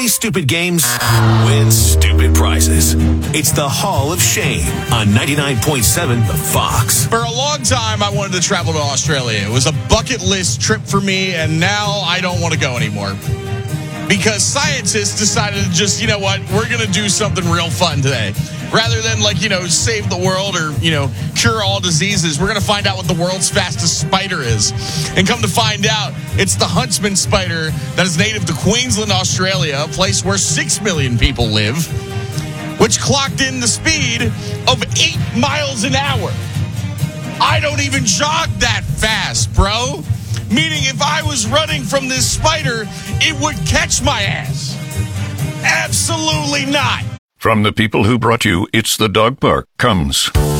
Stupid games, win stupid prizes. It's the Hall of Shame on 99.7 The Fox. For a long time, I wanted to travel to Australia. It was a bucket list trip for me, and now I don't want to go anymore. Because scientists decided to just, you know what, we're going to do something real fun today. Rather than, save the world or, cure all diseases, we're going to find out what the world's fastest spider is. And come to find out, it's the huntsman spider that is native to Queensland, Australia, a place where 6 million people live, which clocked in the speed of 8 miles an hour. I don't even jog that fast, bro. Meaning if I was running from this spider, it would catch my ass. Absolutely not. From the people who brought you It's the Dog Park comes